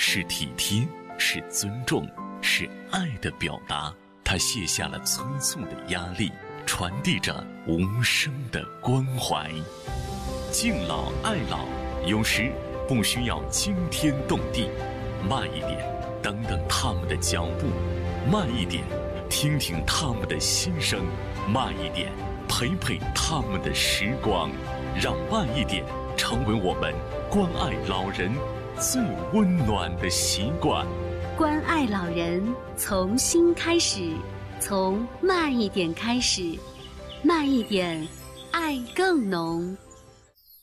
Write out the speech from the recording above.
是体贴，是尊重，是爱的表达。它卸下了催促的压力，传递着无声的关怀。敬老爱老，有时不需要惊天动地，慢一点，等等他们的脚步；慢一点，听听他们的心声；慢一点，陪陪他们的时光。让慢一点成为我们关爱老人最温暖的习惯。 关爱老人从心开始，从慢一点开始，慢一点，爱更浓。